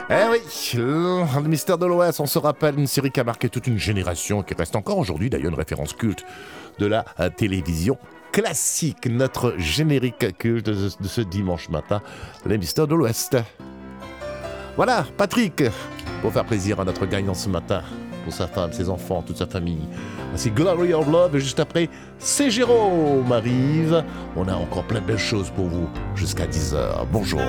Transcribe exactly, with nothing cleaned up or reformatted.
Eh oui, le mystère de l'Ouest, on se rappelle une série qui a marqué toute une génération, qui reste encore aujourd'hui d'ailleurs une référence culte de la euh, télévision classique, notre générique culte de, de ce dimanche matin, les mystères de l'Ouest. Voilà, Patrick, pour faire plaisir à notre gagnant ce matin, pour sa femme, ses enfants, toute sa famille. Voici Glory of Love, et juste après, c'est Jérôme arrive. On a encore plein de belles choses pour vous, jusqu'à dix heures. Bonjour.